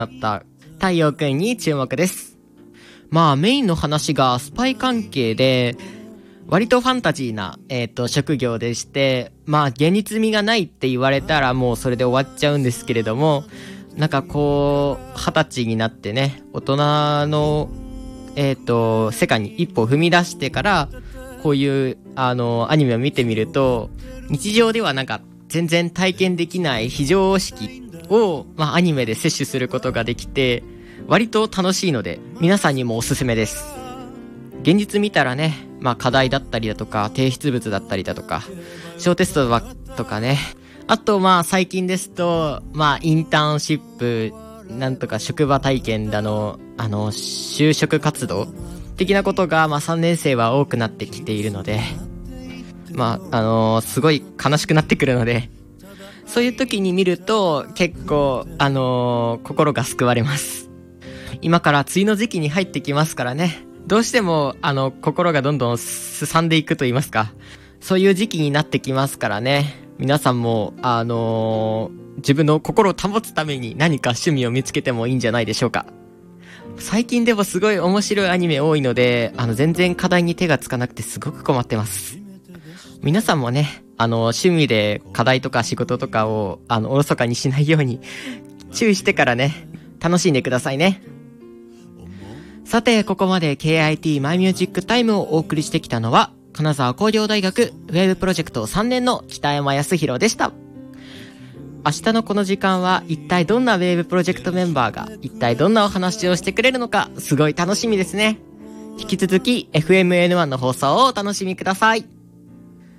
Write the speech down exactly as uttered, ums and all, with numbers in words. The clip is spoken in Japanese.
った太陽くんに注目です。まあメインの話がスパイ関係で、割とファンタジーな、えっと、職業でして、まあ現実味がないって言われたらもうそれで終わっちゃうんですけれども、なんかこう、二十歳になってね、大人の、えっと、世界に一歩踏み出してから、こういう、あの、アニメを見てみると、日常ではなんか全然体験できない非常識を、まあアニメで摂取することができて、割と楽しいので、皆さんにもおすすめです。現実見たらね、まあ課題だったりだとか、提出物だったりだとか、小テストとかね、あとまあ最近ですと、まあインターンシップ、なんとか職場体験だの、あの、就職活動的なことが、まあさんねん生は多くなってきているので、まあ、あのー、すごい悲しくなってくるので、そういう時に見ると、結構、あのー、心が救われます。今から梅雨の時期に入ってきますからね、どうしても、あの、心がどんどんすさんでいくと言いますか、そういう時期になってきますからね、皆さんも、あのー、自分の心を保つために何か趣味を見つけてもいいんじゃないでしょうか。最近でもすごい面白いアニメ多いので、あの、全然課題に手がつかなくてすごく困ってます。皆さんもね、あの、趣味で課題とか仕事とかを、あの、おろそかにしないように注意してからね、楽しんでくださいね。さて、ここまで ケーアイティー マイミュージックタイムをお送りしてきたのは、金沢工業大学ウェブプロジェクトさんねんの北山康弘でした。明日のこの時間は一体どんなウェブプロジェクトメンバーが一体どんなお話をしてくれるのか、すごい楽しみですね。引き続き エフエムエヌワン の放送をお楽しみください。